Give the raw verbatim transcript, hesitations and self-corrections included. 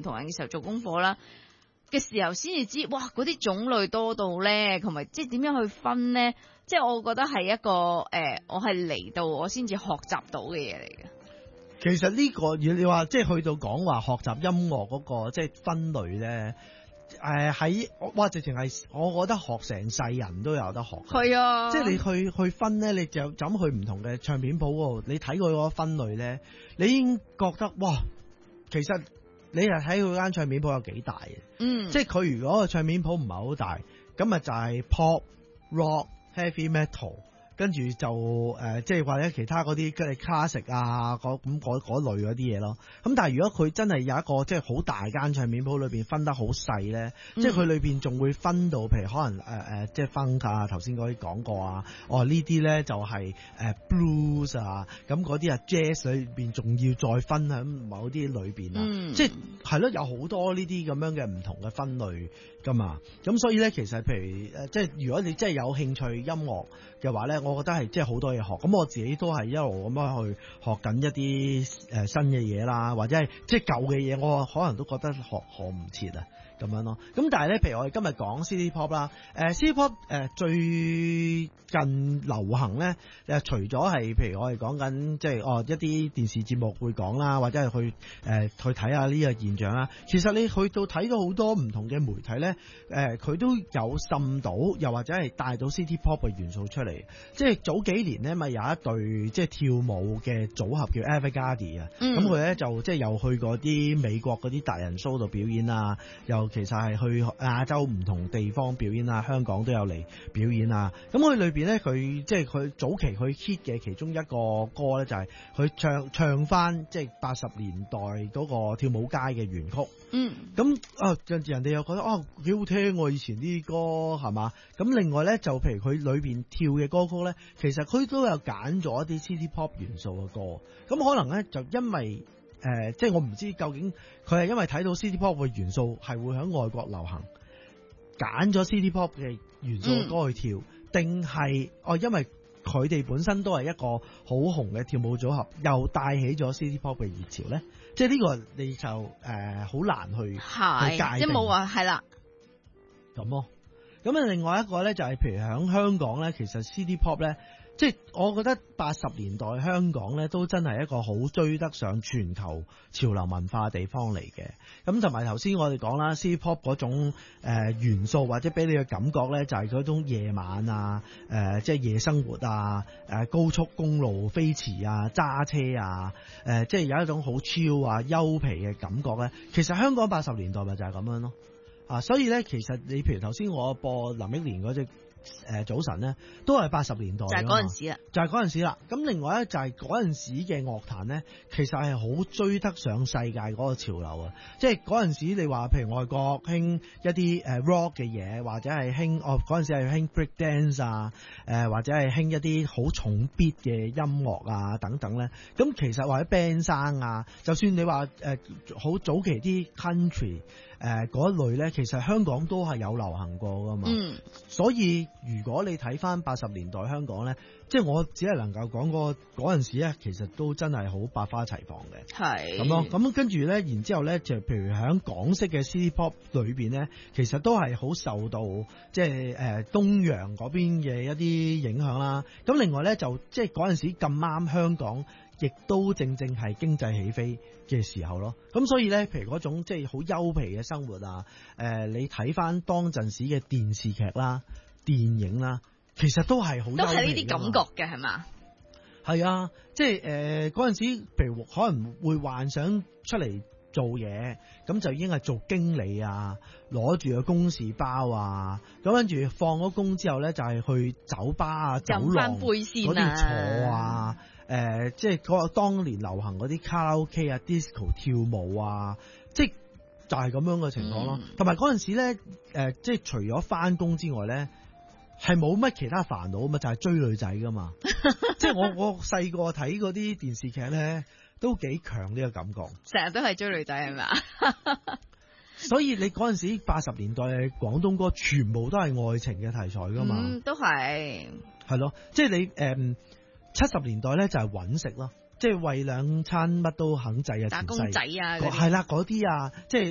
同人嘅時候做功課啦嘅時候，先至知哇嗰啲種類多到咧，同埋即係點樣去分咧？即係我覺得係一個誒、呃，我係嚟到我先至學習到嘅嘢嚟嘅。 其實呢、這個你話即係去到講話學習音樂嗰、那個即係分類咧，誒喺哇直情係我覺得學成世人都有得學。 係啊， 即係你去去分咧，你就咁去唔同嘅唱片鋪嗰度，你睇佢嗰個分類咧，你已經覺得哇，其實你係睇佢間唱片鋪有幾大嘅。 嗯， 即係佢如果個唱片鋪唔係好大，咁啊就係 pop、rock、heavy metal。跟住就誒、呃，即係或者其他嗰啲嘅 classic 啊，咁嗰嗰類嗰啲嘢咯。咁但係如果佢真係有一個即係好大間唱片鋪裏邊分得好細咧，嗯、即係佢裏邊仲會分到，譬如可能誒誒、呃，即係 funk 啊，頭先嗰啲講過啊，哦呢啲咧就係、是、誒、呃、blues 啊，咁嗰啲啊 jazz 裏邊仲要再分喺某啲裏邊啊，嗯、即係係咯，有好多呢啲咁樣嘅唔同嘅分類噶嘛。咁所以咧，其實譬如誒，即係如果你真係有興趣音樂嘅話咧，我覺得係即係好多嘢學，咁我自己都係一路咁樣去學緊一啲誒、呃、新嘅嘢啦，或者係即係舊嘅嘢，我可能都覺得學學唔切啊咁樣咯。咁但係咧，譬如我哋今日講 City Pop 啦，誒、呃、City Pop 誒、呃、最近流行咧，誒、呃、除咗係譬如我哋講緊即係哦一啲電視節目會講啦，或者係去誒、呃、去睇下呢個現象啦。其實你去到睇到好多唔同嘅媒體咧，誒、呃、佢都有滲到，又或者係帶到 City Pop 嘅元素出嚟。即係早幾年咧，咪有一隊即係跳舞嘅組合叫 Evergarden 啊，咁佢咧就即係又去過啲美國嗰啲達人 show 度表演啊，又其實係去亞洲唔同地方表演啊，香港都有嚟表演啊。咁佢裏邊咧，佢即係佢早期佢 hit 嘅其中一個歌咧，就係佢唱唱翻即係八十年代嗰個跳舞街嘅原曲。嗯，咁啊，人人哋又覺得啊幾好聽喎，以前啲歌係嘛？咁另外咧就譬如佢裏邊跳嘅歌曲咧，其實佢都有揀咗一啲 City Pop 元素嘅歌。咁可能咧就因為誒、呃，即係我唔知究竟佢係因為睇到 City Pop 嘅元素係會喺外國流行，揀咗 City Pop 嘅元素嘅歌去跳，定係哦因為佢哋本身都係一個好紅嘅跳舞組合，又帶起咗 City Pop 嘅熱潮咧？即係呢個你就誒好、呃、難去係去界定， 即冇話係啦咁咯。咁啊，另外一個咧就係、是、譬如喺香港咧，其實 City Pop 咧，即係我覺得八十年代香港咧都真係一個好追得上全球潮流文化嘅地方嚟嘅。咁同埋頭先我哋講啦 City Pop 嗰種、呃、元素或者俾你嘅感覺咧，就係、是、嗰種夜晚啊，誒、呃、即係夜生活啊，誒、呃、高速公路飛馳啊，揸車啊，誒、呃、即係有一種好超啊優皮嘅感覺咧。其實香港八十年代咪就係咁樣咯。啊，所以咧，其實你譬如頭先我播林憶蓮嗰隻誒早晨咧，都係八十年代，就係嗰陣時啦，就係嗰陣時啦。咁另外咧就係嗰陣時嘅樂壇咧，其實係好追得上世界嗰個潮流啊！即係嗰陣時你話譬如外國興一啲誒 rock 嘅嘢，或者係興哦嗰陣時係興 break dance 啊，誒、呃、或者係興一啲好重 beat 嘅音樂啊等等咧。咁其實或者 band 生啊，就算你話誒好早期啲 country。誒嗰、呃、一類咧，其實香港都係有流行過噶嘛，嗯、所以如果你睇翻八十年代香港咧，即係我只係能夠講嗰嗰陣時咧，其實都真係好百花齊放嘅，係咁咯。咁跟住咧，然之後咧，就譬如喺港式嘅 City Pop 裏邊咧，其實都係好受到即係誒、呃、東洋嗰邊嘅一啲影響啦。咁另外咧，就即係嗰陣時咁啱香港。亦都正正係經濟起飛嘅時候咯，咁所以咧，譬如嗰種即係好優皮嘅生活啊，誒、呃，你睇翻當陣時嘅電視劇啦、電影啦，其實都係好優皮，都係呢啲感覺嘅係嘛？係啊，即係誒嗰陣時，譬如可能會幻想出嚟做嘢，咁就已經係做經理啊，攞住個公事包啊，咁跟住放咗工之後咧，就係、是、去酒吧啊、酒廊嗰啲坐啊。誒、呃，即係嗰個當年流行嗰啲卡拉 OK 啊、disco 跳舞啊，即係就係咁樣嘅情況咯。同埋嗰陣時咧，誒、呃，即係除咗翻工之外咧，係冇乜其他煩惱啊嘛，就係、是、追女仔噶嘛。即係我我細個睇嗰啲電視劇咧，都幾強呢個感覺。成日都係追女仔係咪啊？所以你嗰陣時八十年代嘅廣東歌，全部都係愛情嘅題材噶嘛。嗯，都係。係咯，即係你誒。呃七十年代咧就係揾食咯，即係為兩餐乜都肯制啊，打工仔啊，係啦嗰啲啊，即係